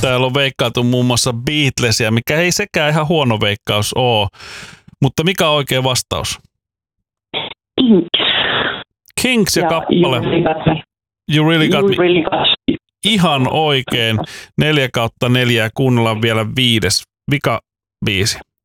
täällä on veikkailtu muun muassa Beatlesia, mikä ei sekään ihan huono veikkaus ole. Mutta mikä on oikea vastaus? Kinks ja kappale. You Really Got Me. Ihan oikein. 4/4 ja kuunnellaan vielä 5. Vika biisi.